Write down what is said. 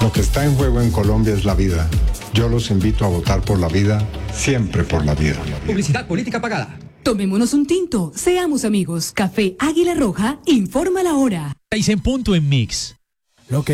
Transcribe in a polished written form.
Lo que está en juego en Colombia es la vida. Yo los invito a votar por la vida, siempre por la vida. Publicidad política pagada. Tomémonos un tinto, seamos amigos. Café Águila Roja, informa la hora. 6 en punto en Mix. Lo que